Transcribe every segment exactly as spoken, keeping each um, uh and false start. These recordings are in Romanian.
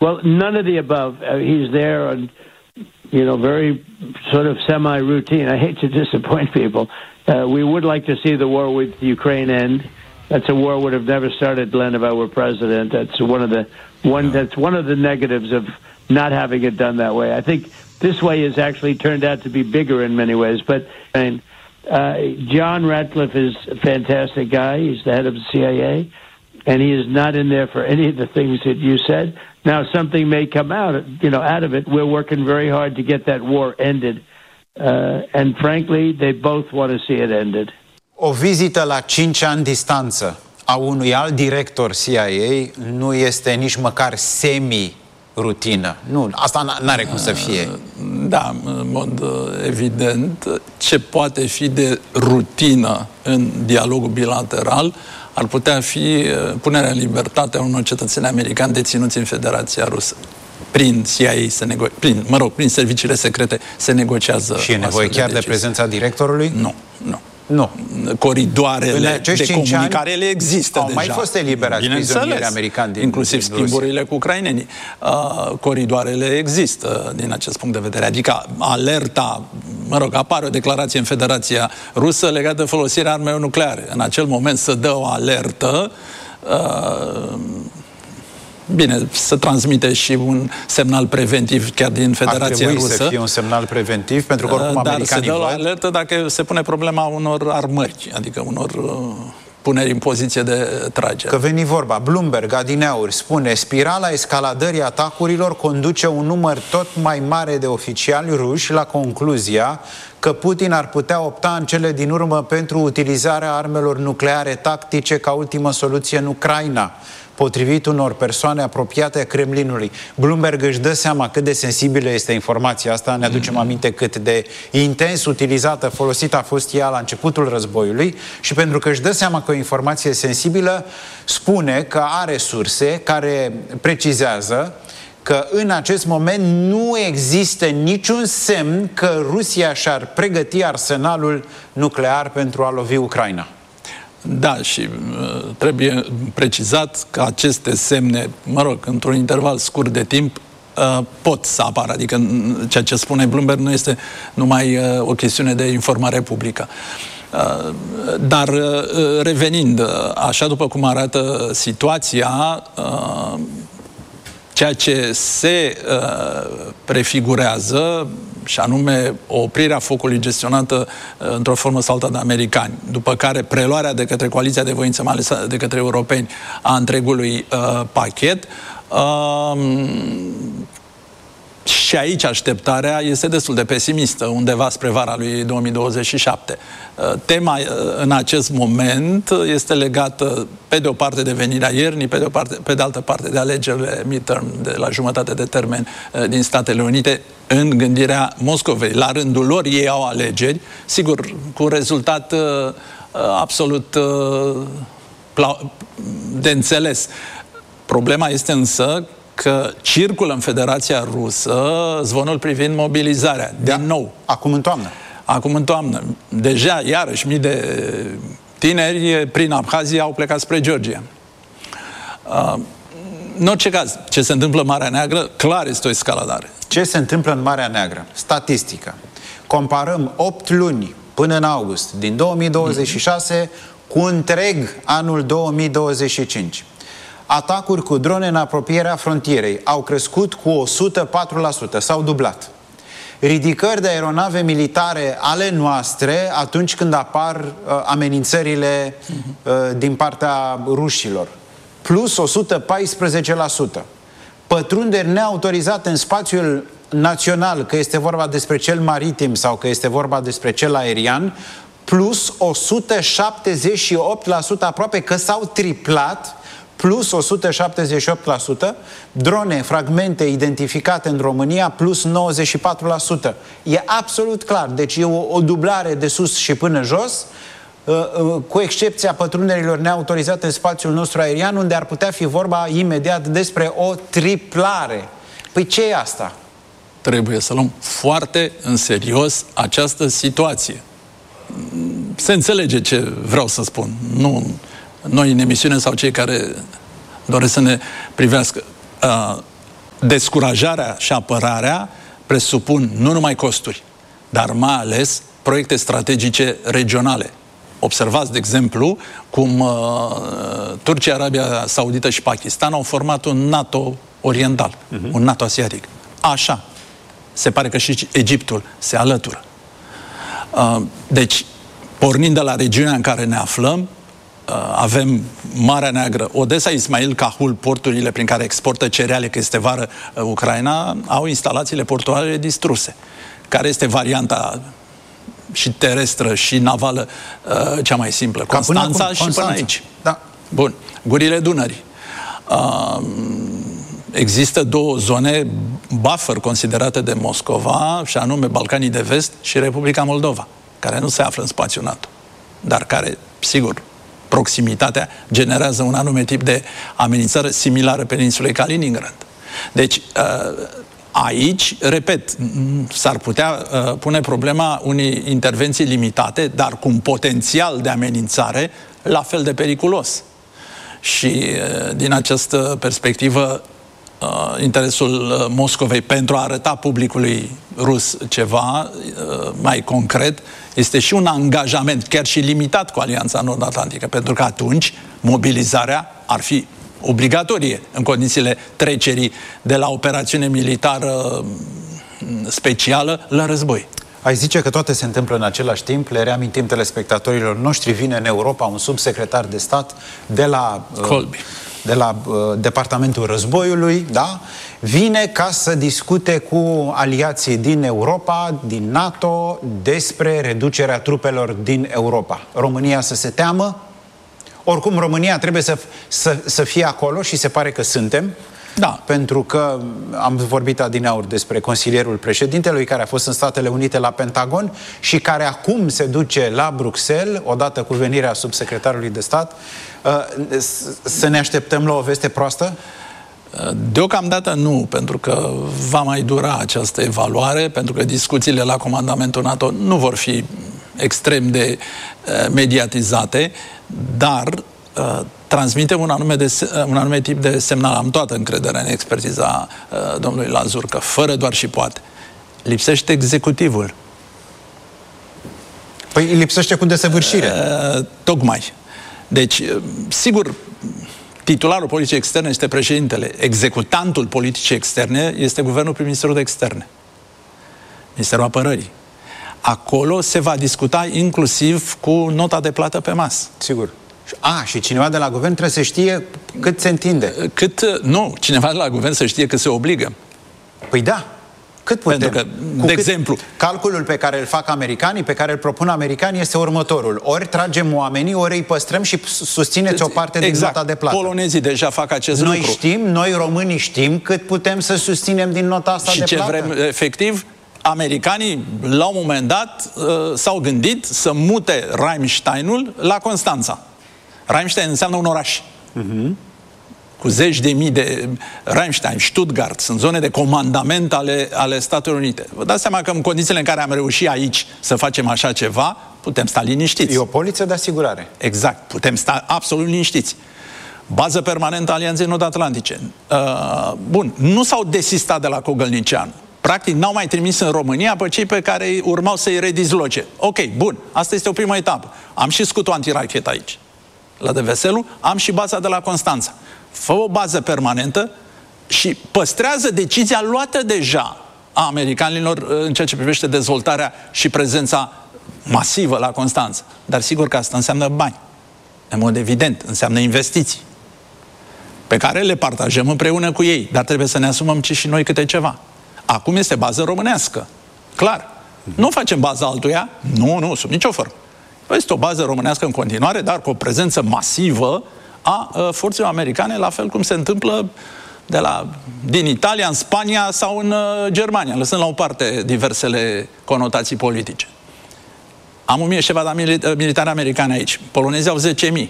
Well, none of the above. Uh, he's there on, you know, very sort of semi-routine. I hate to disappoint people. Uh, we would like to see the war with Ukraine end. That's a war would have never started, Glenn, if I were president. That's one of the one. That's one of the negatives of not having it done that way. I think this way has actually turned out to be bigger in many ways. But and, uh, John Ratcliffe is a fantastic guy. He's the head of the C I A, and he is not in there for any of the things that you said. Now, something may come out, you know, out of it. We're working very hard to get that war ended. Uh, and frankly, they both want to see it ended. O vizită la cinci ani distanță a unui alt director C I A nu este nici măcar semi-rutină. Nu, asta n-are cum să fie. Da, în mod evident, ce poate fi de rutină în dialogul bilateral ar putea fi punerea în libertate a unor cetățeni americani deținuți în Federația Rusă. Prin C I A, se nego- prin, mă rog, prin serviciile secrete se negociază. Și e nevoie chiar de, de prezența directorului? Nu, nu. Nu. Coridoarele de comunicare ele există au deja. Au mai fost eliberați prizonieri americani din inclusiv din schimburile Rusia cu ucrainenii. Uh, coridoarele există din acest punct de vedere. Adică alerta, mă rog, apare o declarație în Federația Rusă legată de folosirea armelor nucleare. În acel moment să dă o alertă, uh, bine, să transmite și un semnal preventiv chiar din Federația Ar Rusă. Să fie un semnal preventiv, pentru că oricum dar americanii se dă o văd... alertă dacă se pune problema unor armări, adică unor uh, puneri în poziție de tragere. Că veni vorba, Bloomberg, adineauri, spune: spirala escaladării atacurilor conduce un număr tot mai mare de oficiali ruși la concluzia că Putin ar putea opta în cele din urmă pentru utilizarea armelor nucleare tactice ca ultimă soluție în Ucraina, potrivit unor persoane apropiate a Kremlinului. Bloomberg își dă seama cât de sensibilă este informația asta, ne aducem aminte cât de intens utilizată, folosită a fost ea la începutul războiului și pentru că își dă seama că o informație sensibilă, spune că are surse care precizează că în acest moment nu există niciun semn că Rusia și-ar pregăti arsenalul nuclear pentru a lovi Ucraina. Da, și uh, trebuie precizat că aceste semne, mă rog, într-un interval scurt de timp, uh, pot să apară. Adică ceea ce spune Bloomberg nu este numai uh, o chestiune de informare publică. Uh, dar uh, revenind, uh, așa după cum arată situația, uh, ceea ce se uh, prefigurează, și anume oprirea focului gestionată uh, într-o formă sau alta de americani, după care preluarea de către coaliția de voință, mai ales de către europeni, a întregului uh, pachet. Uh, și aici așteptarea este destul de pesimistă, undeva spre vara lui două mii douăzeci și șapte. Uh, tema uh, în acest moment este legată pe de o parte de venirea iernii, pe de, o parte, pe de altă parte de alegerile midterm de la jumătate de termen uh, din Statele Unite, în gândirea Moscovei. La rândul lor ei au alegeri, sigur, cu un rezultat uh, absolut uh, de înțeles. Problema este însă că circulă în Federația Rusă zvonul privind mobilizarea. Din da. nou. Acum în toamnă. Acum în toamnă. Deja, iarăși, mii de tineri prin Abhazia au plecat spre Georgia. Uh, în orice caz, ce se întâmplă în Marea Neagră, clar este o escaladare. Ce se întâmplă în Marea Neagră? Statistică. Comparăm opt luni până în august din două mii douăzeci și șase cu întreg anul două mii douăzeci și cinci. Atacuri cu drone în apropierea frontierei au crescut cu o sută patru la sută, s-au dublat. Ridicări de aeronave militare ale noastre atunci când apar uh, amenințările uh, din partea rușilor, plus o sută paisprezece la sută. Pătrunderi neautorizate în spațiul național, că este vorba despre cel maritim sau că este vorba despre cel aerian, plus o sută șaptezeci și opt la sută, aproape că s-au triplat, plus o sută șaptezeci și opt la sută, drone, fragmente identificate în România, plus nouăzeci și patru la sută. E absolut clar, deci e o, o dublare de sus și până jos, cu excepția pătrunderilor neautorizate în spațiul nostru aerian, unde ar putea fi vorba imediat despre o triplare. Păi ce e asta? Trebuie să luăm foarte în serios această situație. Se înțelege ce vreau să spun. Nu noi în emisiune sau cei care doresc să ne privească. Uh, descurajarea și apărarea presupun nu numai costuri, dar mai ales proiecte strategice regionale. Observați, de exemplu, cum uh, Turcia, Arabia Saudită și Pakistan au format un NATO oriental, uh-huh. un NATO asiatic. Așa. Se pare că și Egiptul se alătură. Uh, deci, pornind de la regiunea în care ne aflăm, uh, avem Marea Neagră, Odessa, Ismail Kahul, porturile prin care exportă cereale, că este vară, uh, Ucraina, au instalațiile portuare distruse. Care este varianta și terestră și navală uh, cea mai simplă? Constanța până acum, și Constanța. Până aici. Da. Bun. Gurile Dunării. Uh, există două zone buffer considerate de Moscova, și anume Balcanii de Vest și Republica Moldova, care nu se află în spațiul NATO, dar care, sigur, proximitatea generează un anume tip de amenințare similară peninsulei Kaliningrad. Deci, uh, aici, repet, s-ar putea uh, pune problema unei intervenții limitate, dar cu un potențial de amenințare la fel de periculos. Și uh, din această perspectivă, uh, interesul Moscovei pentru a arăta publicului rus ceva uh, mai concret este și un angajament, chiar și limitat, cu Alianța Nord-Atlantică, pentru că atunci mobilizarea ar fi obligatorie în condițiile trecerii de la operațiune militară specială la război. Ai zice că toate se întâmplă în același timp. Le reamintim telespectatorilor noștri, vine în Europa un subsecretar de stat de la, Colby. de la uh, Departamentul Războiului, da? Vine ca să discute cu aliații din Europa, din NATO, despre reducerea trupelor din Europa. România să se teamă? Oricum, România trebuie să, să, să fie acolo și se pare că suntem. Da. Pentru că am vorbit adineauri despre consilierul președintelui care a fost în Statele Unite la Pentagon și care acum se duce la Bruxelles, odată cu venirea subsecretarului de stat. Să ne așteptăm la o veste proastă? Deocamdată nu, pentru că va mai dura această evaluare, pentru că discuțiile la comandamentul NATO nu vor fi extrem de mediatizate, dar uh, transmitem un anume, de, un anume tip de semnal. Am toată încrederea în expertiza uh, domnului Lazur, că fără doar și poate. Lipsește executivul. Păi lipsește cu desăvârșire. Uh, tocmai. Deci, uh, sigur, titularul politicii externe este președintele. Executantul politicii externe este guvernul prin Ministerul de Externe. Ministerul Apărării. Acolo se va discuta inclusiv cu nota de plată pe masă. Sigur. A, și cineva de la guvern trebuie să știe cât se întinde. Cât, nu, cineva de la guvern să știe că se obligă. Păi da. Cât putem? Pentru că, cu de cât exemplu... Calculul pe care îl fac americanii, pe care îl propun americanii, este următorul. Ori tragem oamenii, ori îi păstrăm și susțineți o parte exact. din nota de plată. Polonezii deja fac acest noi lucru. Noi știm, noi românii știm cât putem să susținem din nota asta și de ce plată. vrem, efectiv, americanii, la un moment dat, s-au gândit să mute Rammsteinul la Constanța. Rammstein înseamnă un oraș. Uh-huh. Cu zeci de mii de... Rammstein, Stuttgart, sunt zone de comandament ale, ale Statelor Unite. Vă dați seama că în condițiile în care am reușit aici să facem așa ceva, putem sta liniștiți. E o poliță de asigurare. Exact, putem sta absolut liniștiți. Bază permanentă a Alianței Nord-Atlantice. Uh, bun, nu s-au desistat de la Cogălnicianu. Practic, n-au mai trimis în România pe cei pe care urmau să-i redizloce. Ok, bun, asta este o primă etapă. Am și scutul antirachetă aici, la Deveselu, am și baza de la Constanța. Fă o bază permanentă și păstrează decizia luată deja a americanilor în ceea ce privește dezvoltarea și prezența masivă la Constanța. Dar sigur că asta înseamnă bani. În mod evident, înseamnă investiții pe care le partajăm împreună cu ei, dar trebuie să ne asumăm și noi câte ceva. Acum este bază românească. Clar. Nu facem baza altuia? Nu, nu, sub nicio formă. Este o bază românească în continuare, dar cu o prezență masivă a uh, forțelor americane, la fel cum se întâmplă de la, din Italia, în Spania sau în uh, Germania, lăsând la o parte diversele conotații politice. Am o mie și ceva de militari americani aici. Polonezii au zece mii.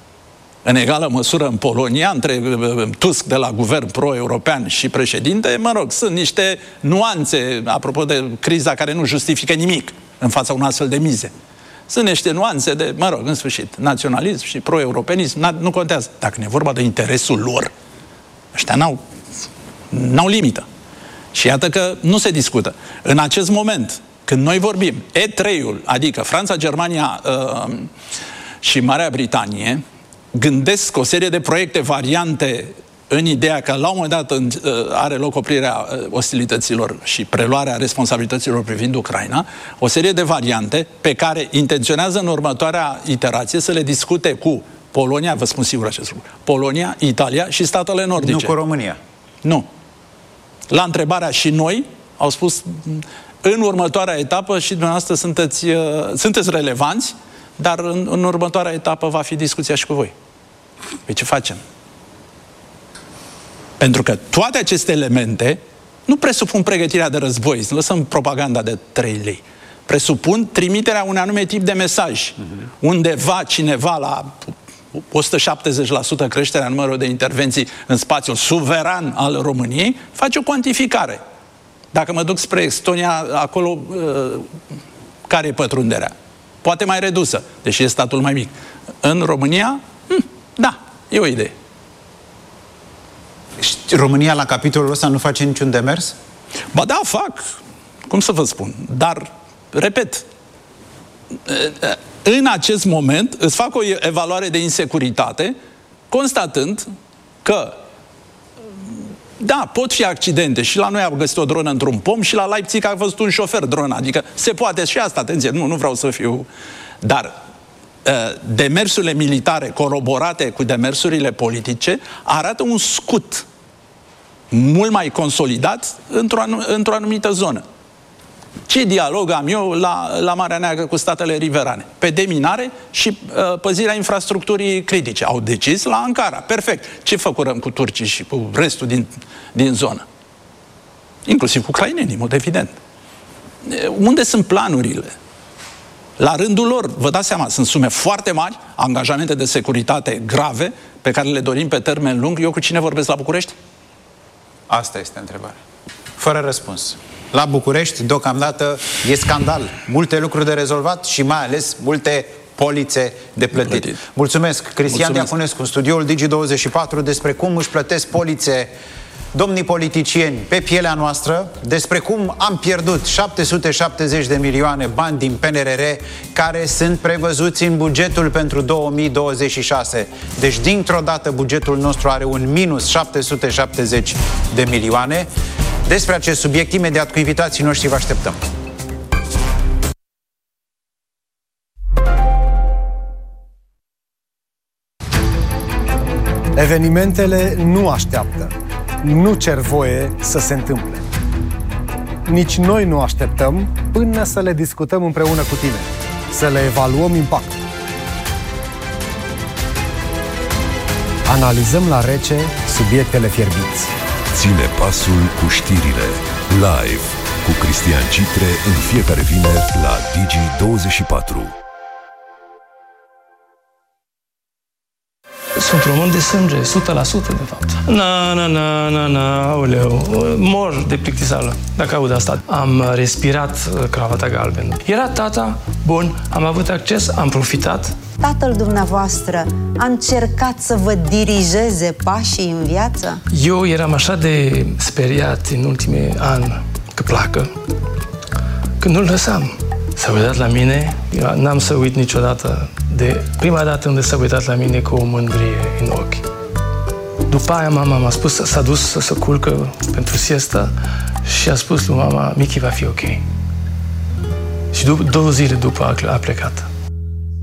În egală măsură în Polonia, între Tusk de la guvern pro-european și președinte, mă rog, sunt niște nuanțe, apropo de criza care nu justifică nimic în fața unor astfel de mize. Sunt niște nuanțe de, mă rog, în sfârșit, naționalism și pro-europenism, nu contează. Dacă ne e vorba de interesul lor, ăștia n-au N-au limită. Și iată că nu se discută. În acest moment, când noi vorbim, E trei-ul, adică Franța, Germania uh, și Marea Britanie, gândesc o serie de proiecte variante în ideea că la un moment dat uh, are loc oprirea uh, ostilităților și preluarea responsabilităților privind Ucraina, o serie de variante pe care intenționează în următoarea iterație să le discute cu Polonia, vă spun sigur acest lucru, Polonia, Italia și statele nordice. Nu cu România. Nu. La întrebarea și noi, au spus, în următoarea etapă și dumneavoastră sunteți, uh, sunteți relevanți, dar în, în următoarea etapă va fi discuția și cu voi. Păi ce facem? Pentru că toate aceste elemente nu presupun pregătirea de război, să lăsăm propaganda de trei lei. Presupun trimiterea unui anume tip de mesaj. Uh-huh. Undeva, cineva la o sută șaptezeci la sută creșterea numărului de intervenții în spațiul suveran al României, face o cuantificare. Dacă mă duc spre Estonia, acolo uh, care e pătrunderea? Poate mai redusă, deși e statul mai mic. În România, hm, da, e o idee. România la capitolul ăsta nu face niciun demers? Ba da, fac. Cum să vă spun? Dar, repet, în acest moment îți fac o evaluare de insecuritate, constatând că da, pot fi accidente. Și la noi am găsit o dronă într-un pom și la Leipzig a văzut un șofer dronă. Adică se poate și asta, atenție, nu, nu vreau să fiu... Dar demersurile militare coroborate cu demersurile politice arată un scut mult mai consolidat într-o, anum- într-o anumită zonă. Ce dialog am eu la, la Marea Neagră cu statele riverane? Pe deminare și uh, păzirea infrastructurii critice. Au decis la Ankara. Perfect. Ce făcurăm cu turcii și cu restul din, din zonă? Inclusiv cu ucrainenii, în mod evident. Unde sunt planurile? La rândul lor, vă dați seama, sunt sume foarte mari, angajamente de securitate grave, pe care le dorim pe termen lung. Eu cu cine vorbesc la București? Asta este întrebarea. Fără răspuns. La București, deocamdată, e scandal. Multe lucruri de rezolvat și mai ales multe polițe de plătit. plătit. Mulțumesc, Cristian Mulțumesc. Diaconescu, în studioul Digi douăzeci și patru, despre cum își plătesc polițe domnii politicieni pe pielea noastră, despre cum am pierdut șapte sute șaptezeci de milioane bani din P N R R care sunt prevăzuți în bugetul pentru două mii douăzeci și șase. Deci, dintr-o dată, bugetul nostru are un minus șapte sute șaptezeci de milioane. Despre acest subiect, imediat cu invitații noștri vă așteptăm. Evenimentele nu așteaptă. Nu cer voie să se întâmple. Nici noi nu așteptăm până să le discutăm împreună cu tine, să le evaluăm impactul. Analizăm la rece subiectele fierbinți. Ține pasul cu știrile. Live cu Cristian Citre în fiecare vineri la Digi douăzeci și patru. Sunt român de sânge, o sută la sută de fapt. Na, na, na, na, na, aoleu, mor de plictisală, dacă aud asta. Am respirat cravata galbenă. Era tata, bun, am avut acces, am profitat. Tatăl dumneavoastră a încercat să vă dirigeze pașii în viață? Eu eram așa de speriat în ultimii ani că pleacă, că nu-l lăsam. S-a uitat la mine, eu n-am să uit niciodată de prima dată când s-a uitat la mine cu o mândrie în ochi. După aia mama m-a spus, s-a dus să se culcă pentru siesta și a spus lui mama, Michi va fi ok. Și după, două zile după a plecat.